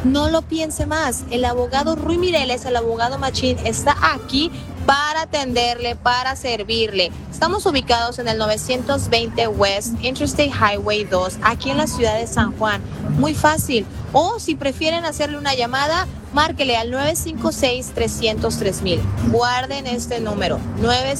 No lo piense más. El abogado Rui Mireles, el abogado Machín, está aquí para atenderle, para servirle. Estamos ubicados en el 920 West Interstate Highway 2, aquí en la ciudad de San Juan. Muy fácil. O si prefieren hacerle una llamada, márquele al 956-303,000. Guarden este número,